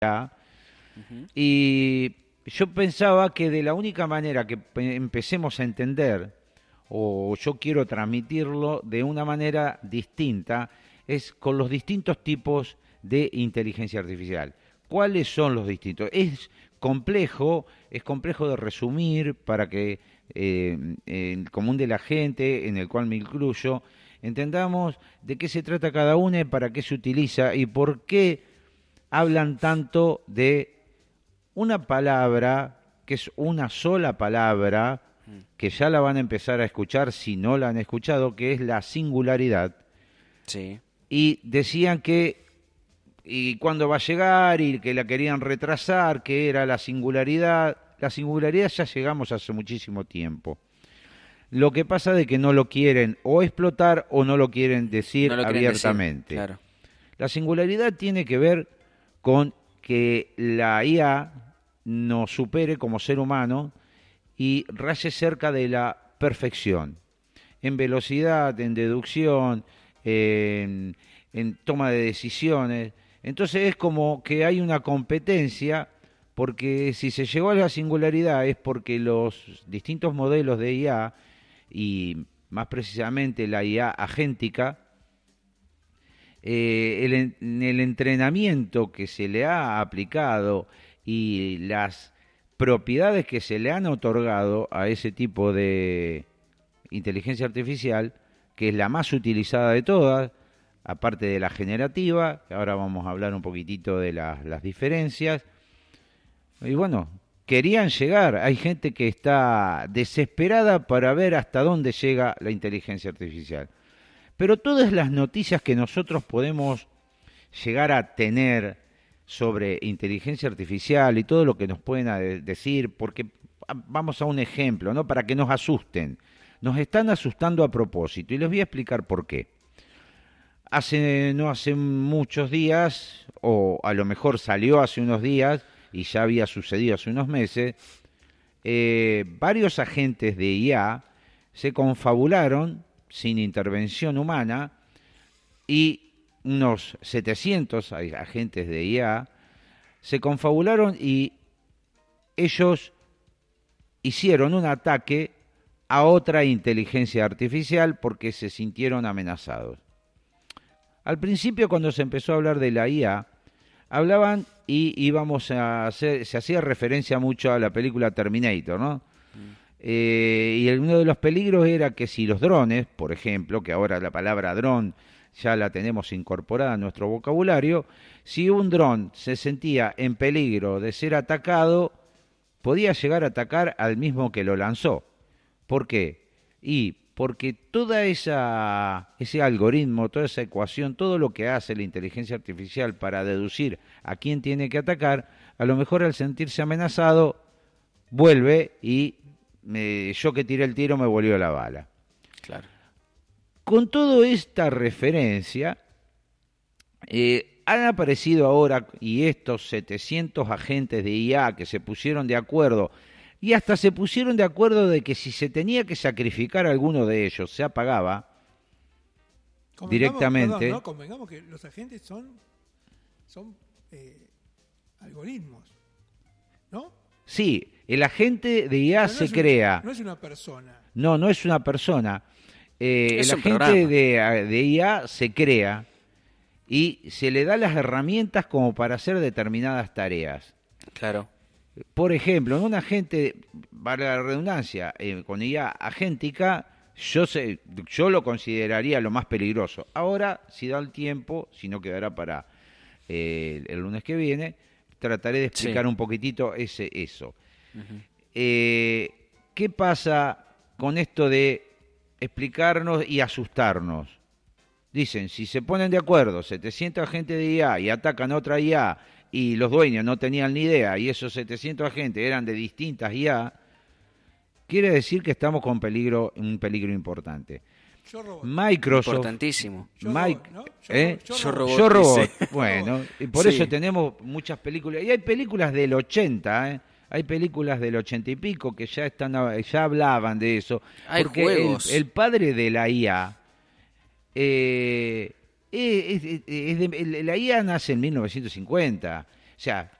IA. Ujú. Y yo pensaba que de la única manera que empecemos a entender, o yo quiero transmitirlo de una manera distinta, es con los distintos tipos de inteligencia artificial. ¿Cuáles son los distintos? Es complejo de resumir para que el común de la gente, en el cual me incluyo, entendamos de qué se trata cada una, para qué se utiliza y por qué hablan tanto de una palabra, que es una sola palabra, Mm. que ya la van a empezar a escuchar si no la han escuchado, que es la singularidad. Sí. Y decían que, y cuándo va a llegar, y que la querían retrasar, que era la singularidad. La singularidad ya llegamos hace muchísimo tiempo. Lo que pasa de que no lo quieren o explotar o no lo quieren decir No lo quieren decir, abiertamente. claro. La singularidad tiene que ver con que la IA nos supere como ser humano y raye cerca de la perfección, en velocidad, en deducción, en toma de decisiones. Entonces es como que hay una competencia, porque si se llegó a la singularidad es porque los distintos modelos de IA, y más precisamente la IA agéntica, en el entrenamiento que se le ha aplicado y las propiedades que se le han otorgado a ese tipo de inteligencia artificial, que es la más utilizada de todas, aparte de la generativa, que ahora vamos a hablar un poquitito de las diferencias. Y bueno, querían llegar, hay gente que está desesperada para ver hasta dónde llega la inteligencia artificial. Pero todas las noticias que nosotros podemos llegar a tener sobre inteligencia artificial y todo lo que nos pueden decir, porque vamos a un ejemplo, ¿no? Para que nos asusten. Nos están asustando a propósito y les voy a explicar por qué. No hace muchos días, o a lo mejor salió hace unos días y ya había sucedido hace unos meses, varios agentes de IA se confabularon sin intervención humana, y unos 700 agentes de IA se confabularon y ellos hicieron un ataque a otra inteligencia artificial porque se sintieron amenazados. Al principio, cuando se empezó a hablar de la IA, hablaban y se hacía referencia mucho a la película Terminator, ¿no? Y uno de los peligros era que si los drones, por ejemplo, que ahora la palabra dron ya la tenemos incorporada en nuestro vocabulario, si un dron se sentía en peligro de ser atacado, podía llegar a atacar al mismo que lo lanzó. ¿Por qué? Y porque ese algoritmo, toda esa ecuación, todo lo que hace la inteligencia artificial para deducir a quién tiene que atacar, a lo mejor al sentirse amenazado, vuelve y yo que tiré el tiro me volvió la bala. Claro. Con toda esta referencia, han aparecido ahora y estos 700 agentes de IA que se pusieron de acuerdo, y hasta se pusieron de acuerdo de que si se tenía que sacrificar a alguno de ellos, se apagaba directamente. Perdón, ¿no? Convengamos que los agentes son algoritmos, ¿no? Sí, el agente de IA Pero se crea. No es una persona. No, no es una persona. Es El un agente programa. de IA se crea y se le da las herramientas como para hacer determinadas tareas. Claro. Por ejemplo, en un agente, valga la redundancia, con IA agéntica, yo lo consideraría lo más peligroso. Ahora, si da el tiempo, si no quedará para el lunes que viene, trataré de explicar Sí. un poquitito eso. Ujú. ¿Qué pasa con esto de explicarnos y asustarnos? Dicen, si se ponen de acuerdo 700 agentes de IA y atacan otra IA y los dueños no tenían ni idea y esos 700 agentes eran de distintas IA, quiere decir que estamos con un peligro importante. Yo robot. Microsoft, Importantísimo. Yo Mike, robot, ¿no? Yo robot. Yo Robot. dice. Bueno, y por Sí. eso tenemos muchas películas. Y hay películas del 80, ¿eh? Hay películas del 80 y pico que ya hablaban de eso. Hay porque juegos. el padre de la IA, la IA nace en 1950. sea,